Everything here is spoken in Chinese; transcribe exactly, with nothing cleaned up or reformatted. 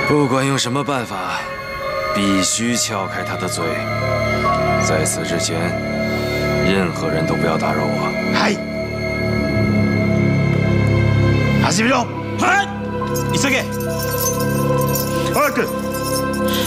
不管用什么办法，必须撬开他的嘴。在此之前，任何人都不要打扰我。 はい。始めろ。 はい。急げ。 早く。